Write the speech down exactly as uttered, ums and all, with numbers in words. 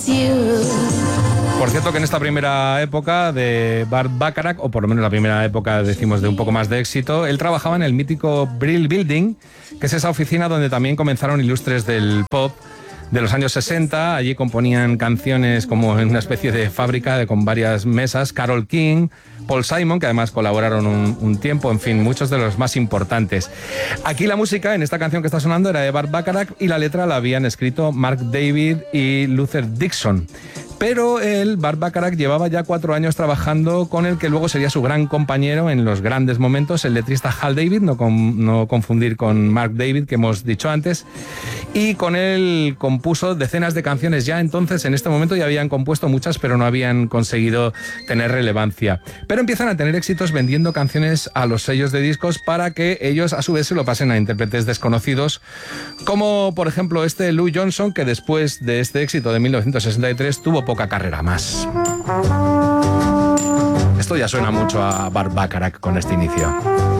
Por cierto que en esta primera época de Burt Bacharach, o por lo menos la primera época, decimos, de un poco más de éxito, él trabajaba en el mítico Brill Building, que es esa oficina donde también comenzaron ilustres del pop de los años sesenta. Allí componían canciones como en una especie de fábrica de, con varias mesas. Carole King, Paul Simon, que además colaboraron un, un tiempo, en fin, muchos de los más importantes. Aquí la música, en esta canción que está sonando, era de Burt Bacharach y la letra la habían escrito Mark David y Luther Dixon. Pero él, Burt Bacharach, llevaba ya cuatro años trabajando con el que luego sería su gran compañero en los grandes momentos, el letrista Hal David, no, con, no confundir con Mark David, que hemos dicho antes, y con él compuso decenas de canciones. Ya entonces, en este momento, ya habían compuesto muchas, pero no habían conseguido tener relevancia. Pero empiezan a tener éxitos vendiendo canciones a los sellos de discos para que ellos, a su vez, se lo pasen a intérpretes desconocidos, como, por ejemplo, este Lou Johnson, que después de este éxito de mil novecientos sesenta y tres tuvo poca carrera más. Esto ya suena mucho a Burt Bacharach con este inicio.